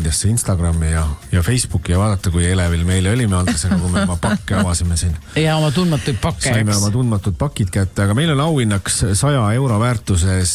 sotsiaalmeediasse, Instagrami ja Facebooki ja vaadata, kui elevil meile olime Andresega, kui me oma pakke avasime siin. Ja oma tundmatuid pakke. Saime oma tundmatud pakid kätte, aga meil on auhinnaks 100 euro väärtuses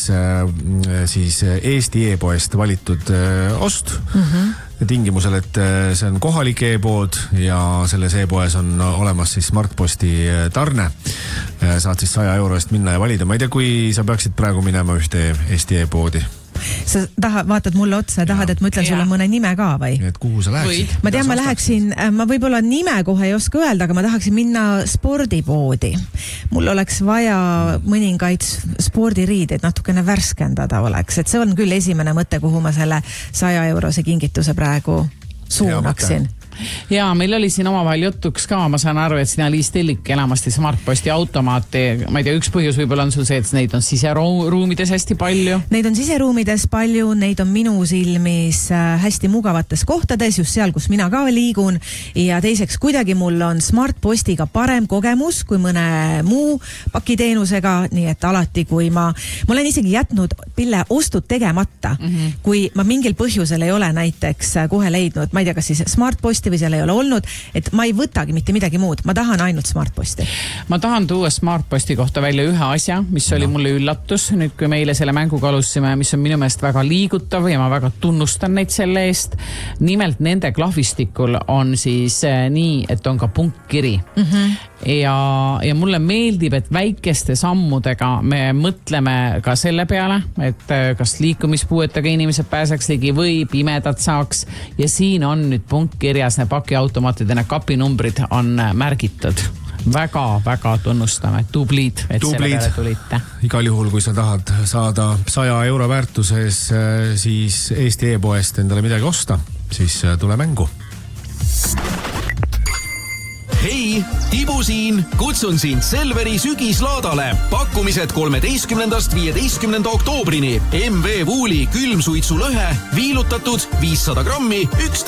siis Eesti e-poest valitud ost. Tingimusel, et see on kohalik e-pood ja selles e-poes on olemas siis Smartposti tarne. Saad siis 100 euro eest minna ja valida. Ma ei tea, kui sa peaksid praegu minema ühte Eesti e-poodi. Sa vaatad mulle otsa ja tahad, et ma ütlen sulle mõne nime ka või? Et kuhu sa läheksid? Ma tean, ma läheksin, ma võib-olla nime kohe ei oska öelda, aga ma tahaksin minna spordipoodi. Mul oleks vaja mõningaid spordiriideid natukene värskendada oleks. Et see on küll esimene mõte, kuhu ma selle 100 eurose kingituse praegu suunaksin. Ja meil oli siin omavahel jutuks ka, ma saan aru, et sina Liis Tellik enamasti Smartposti automaate, ma ei tea, üks põhjus võib-olla on sul see, et neid on siseruumides hästi palju. Neid on siseruumides palju, neid on minu silmis hästi mugavates kohtades, just seal, kus mina ka liigun ja teiseks kuidagi mul on Smartpostiga parem kogemus kui mõne muu pakiteenusega, nii et alati kui ma olen isegi jätnud pille ostud tegemata, kui ma mingil põhjusel ei ole näiteks kohe leidnud, ma ei tea, kas siis Smartposti või seal ei ole olnud, et ma ei võtagi mitte midagi muud, ma tahan ainult Smartposti. Ma tahan tuua Smartposti kohta välja ühe asja, mis oli mulle üllatus, nüüd kui meile selle mänguga alusime, mis on minu meelest väga liigutav ja ma väga tunnustan neid selle eest. Nimelt nende klahvistikul on siis nii, et on ka punktkiri. Ja mulle meeldib, et väikeste sammudega me mõtleme ka selle peale, et kas liikumispuuetega inimesed pääseks ligi või pimedad saaks ja siin on nüüd punktkirjas need pakiautomaatid ja need kapinumbrid on märgitud. Väga tunnustame. Tublid, et selle peale tulite. Igal juhul, kui sa tahad saada 100 euro väärtuses siis Eesti e-poest endale midagi osta, siis tule mängu. Hei, Tibu siin, kutsun sind Selveri sügislaadale. Pakkumised 13.–15. oktoobrini. MV Wooli külmsuitsulõhe, viilutatud 500 grammi,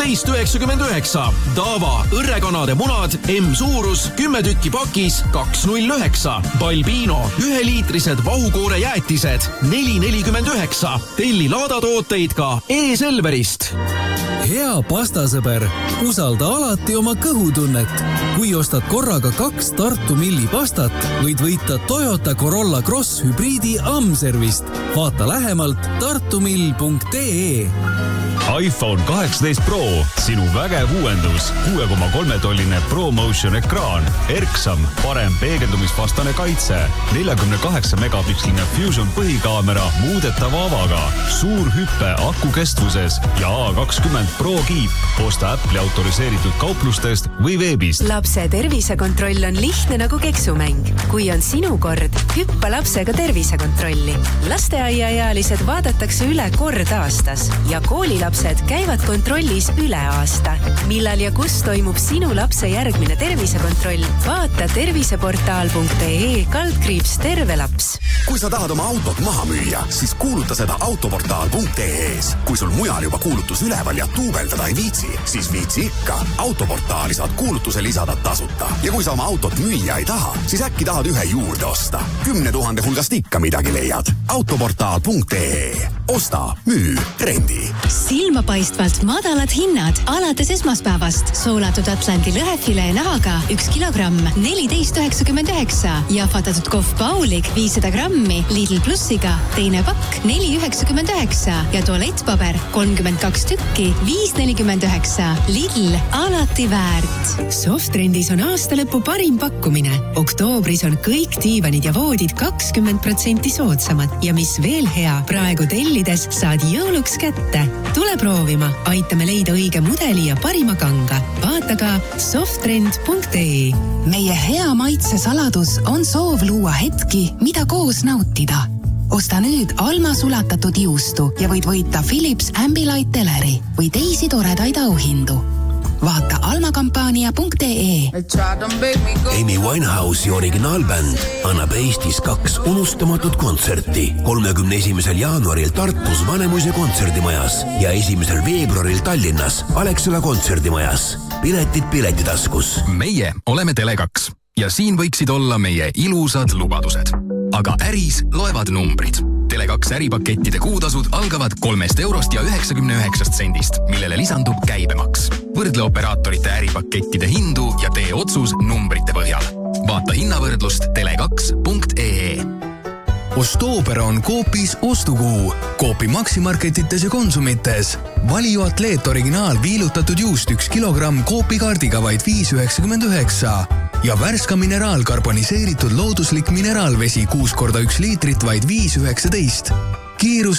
11,99. Dava õrrekanade munad, M-suurus, 10 tükki pakis, 2,09. Balbino, 1-liitrised vahukoore jäätised, 4,49. Telli laadatooteid ka e-Selverist. Hea pastasõber, usalda alati oma kõhutunnet. Kui ostad korraga 2 Tartu Milli pastat, võid võita Toyota Corolla Cross hübriidi Amservist. Vaata lähemalt tartumill.ee. iPhone 18 Pro, sinu vägev uuendus, 6,3-tolline ProMotion ekraan, erksam, parem peegeldumisvastane kaitse, 48 megapikseline Fusion põhikaamera muudetava avaga, suur hüppe aku kestvuses ja A20 Pro kiip. Osta Apple'i autoriseeritud kauplustest või veebist. Lapse tervisekontroll on lihtne nagu keksumäng. Kui on sinu kord, hüppa lapsega tervisekontrolli. Lasteaiaealised vaadatakse üle kord aastas ja koolilapsed käivad kontrollis üle aasta. Millal ja kus toimub sinu lapse järgmine tervisekontroll? Vaata terviseportaal.ee/terve laps. Kui sa tahad oma autot maha müüa, siis kuuluta seda autoportaal.ee-s. Kui sul mujal juba kuulutus üleval ja tuubeldada ei viitsi, siis viitsi ikka. Autoportaali saad kuulutuse lisada tasuta. Ja kui sa oma autot müüa ei taha, siis äkki tahad ühe juurde osta. 10 000 hulgast ikka midagi leiad. Autoportaal.ee. Osta, müü, rendi. Silmapaistvalt madalad hinnad alates esmaspäevast. Soolatud Atlandi lõhefilee nahaga 1 kilogramm 14,99 ja fatatud kohv Paulik 500 grammi Lidl Plussiga teine pakk 4,99 ja tualettpaber 32 tükki 5,49. Lidl alati väärt. Softrendis on aastalõpu parim pakkumine. Oktoobris on kõik diivanid ja voodid 20% soodsamad ja mis veel hea, praegu tellides saad jõuluks kätte. Tule proovima, aitame leida õige mudeli ja parima kanga. Vaata ka softrend.ee. Meie hea maitse saladus on soov luua hetki, mida koos nautida. Osta nüüd Alma sulatatud juustu ja võid võita Philips Ambilight teleri või teisi toredaid auhindu. Vaata almakampaania.ee. Amy Winehouse'i originaalbänd annab Eestis 2 unustamatut kontserti. 31. jaanuaril Tartus Vanemuise kontserdimajas ja 1. veebruaril Tallinnas Alexela kontserdimajas. Piletid piletitaskus. Meie oleme Tele2 ja siin võiksid olla meie ilusad lubadused. Aga äris loevad numbrid. Tele2 äripakettide kuutasud algavad 3 eurost ja 99 sendist, millele lisandub käibemaks. Võrdle operaatorite äripakettide hindu ja tee otsus numbrite põhjal. Vaata hinnavõrdlust tele2.ee. Ostooper on Coopis ostukuu. Coopi maksimarketites ja konsumites. Valio Atleet originaal viilutatud juust 1 kilogramm Coopi kaardiga vaid 5,99 ja Värska mineraal karboniseeritud looduslik mineraalvesi 6x1 liitrit vaid 5,19. Kiirus